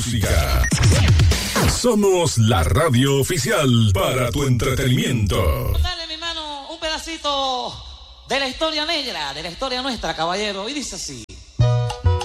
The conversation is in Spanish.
música. Somos la radio oficial para tu entretenimiento. Dale, mi hermano, un pedacito de la historia negra, de la historia nuestra, caballero. Y dice así.